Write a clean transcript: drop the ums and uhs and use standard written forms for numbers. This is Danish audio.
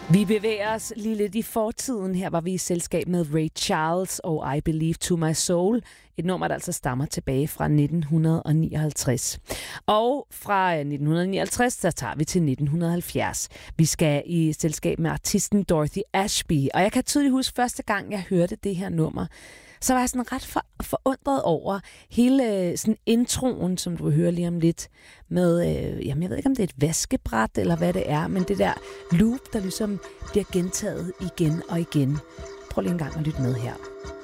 Vi bevæger os lige lidt i fortiden. Her var vi i selskab med Ray Charles og I Believe to My Soul. Et nummer, der altså stammer tilbage fra 1959. Og fra 1959, der tager vi til 1970. Vi skal i selskab med artisten Dorothy Ashby. Og jeg kan tydeligt huske, første gang jeg hørte det her nummer, så var jeg sådan ret forundret over hele sådan introen, som du vil høre lige om lidt, med, jamen jeg ved ikke, om det er et vaskebræt, eller hvad det er, men det der loop, der ligesom bliver gentaget igen og igen. Prøv lige en gang at lytte med her.